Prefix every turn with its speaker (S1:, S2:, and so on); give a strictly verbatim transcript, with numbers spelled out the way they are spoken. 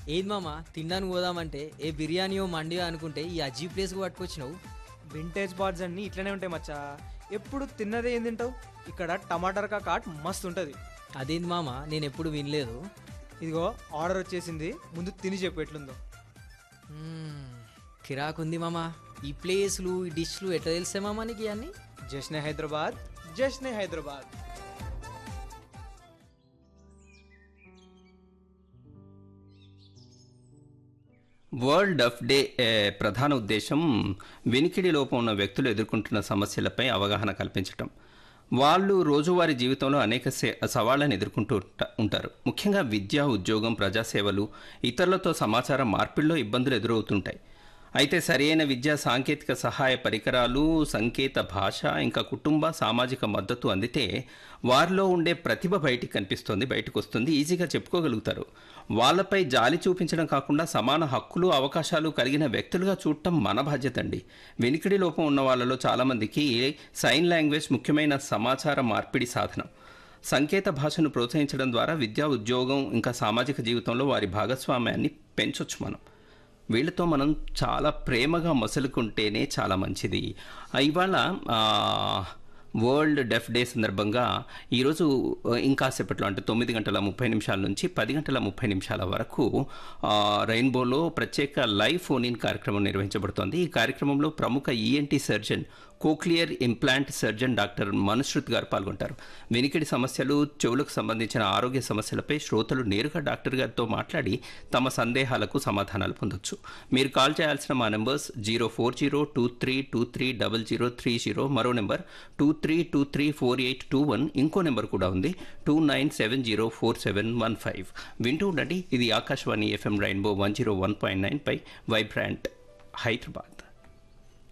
S1: ఏది మామ తినడానికి పోదామంటే ఏ బిర్యానీయో మండియో అనుకుంటే ఈ అజీ ప్లేస్కి పట్టుకొచ్చినావు.
S2: వింటేజ్ బార్స్ అన్నీ ఇట్లనే ఉంటాయి మచ్చా. ఎప్పుడు తిన్నదే ఏం తింటావు? ఇక్కడ టమాటర్ కాట్ మస్తు ఉంటుంది.
S1: అదేంది మామ నేను ఎప్పుడు వినలేదు.
S2: ఇదిగో ఆర్డర్ వచ్చేసింది, ముందు తిని చెప్పు ఎట్లుందో.
S1: మ్మ్, కిరాకుంది మామ. ఈ ప్లేస్లు ఈ డిష్లు ఎట్లా తెలిసే మామ నీకు ఇవన్నీ?
S2: జశ్నే హైదరాబాద్, జశ్నే హైదరాబాద్.
S3: వరల్డ్ డఫ్ డే ఏ, ప్రధాన ఉద్దేశం వినికిడి లోపం ఉన్న వ్యక్తులు ఎదుర్కొంటున్న సమస్యలపై అవగాహన కల్పించటం. వాళ్ళు రోజువారీ జీవితంలో అనేక సే- సవాళ్లను ఎదుర్కొంటూ ఉంట- ఉంటారు. ముఖ్యంగా విద్య, ఉద్యోగం, ప్రజాసేవలు, ఇతరులతో సమాచారం మార్పిడిలో ఇబ్బందులు ఎదురవుతుంటాయి. అయితే సరైన విద్యా సాంకేతిక సహాయ పరికరాలు, సంకేత భాష, ఇంకా కుటుంబ సామాజిక మద్దతు అందితే వారిలో ఉండే ప్రతిభ బయటికి కనిపిస్తుంది, బయటకు వస్తుంది, ఈజీగా చెప్పుకోగలుగుతారు. వాళ్ళపై జాలి చూపించడం కాకుండా సమాన హక్కులు, అవకాశాలు కలిగిన వ్యక్తులుగా చూడటం మన బాధ్యత అండి. వెనుకడి లోపం ఉన్న వాళ్ళలో చాలామందికి సైన్ లాంగ్వేజ్ ముఖ్యమైన సమాచార మార్పిడి సాధనం. సంకేత భాషను ప్రోత్సహించడం ద్వారా విద్యా, ఉద్యోగం, ఇంకా సామాజిక జీవితంలో వారి భాగస్వామ్యాన్ని పెంచొచ్చు మనం. వీళ్ళతో మనం చాలా ప్రేమగా మసులుకుంటేనే చాలా మంచిది. ఆ, ఇవాళ ఆ, వరల్డ్ డెఫ్ డే సందర్భంగా ఈరోజు ఆ, ఇంకాసేపట్లో అంటే తొమ్మిది గంటల ముప్పై నిమిషాల నుంచి పది గంటల ముప్పై నిమిషాల వరకు ఆ, రెయిన్బోలో ప్రత్యేక లైవ్ ఫోన్ ఇన్ కార్యక్రమం నిర్వహించబడుతోంది. ఈ కార్యక్రమంలో ప్రముఖ ENT surgeon, cochlear implant surgeon doctor Manushrut గారు పాల్గొంటారు. వెనికిడి సమస్యలు, చెవులకు సంబంధించిన ఆరోగ్య సమస్యలపై శ్రోతలు నేరుగా డాక్టర్ గారితో మాట్లాడి తమ సందేహాలకు సమాధానాలు పొందొచ్చు. మీరు కాల్ చేయాల్సిన మా numbers zero four zero two three two three double zero three zero, మరో number two three two three four eight two one, ఇంకో నెంబర్ కూడా ఉంది two nine seven zero four seven one five. వింటూ ఉండండి, ఇది Akashvani FM rainbow one zero one point nine పై Vibrant Hyderabad.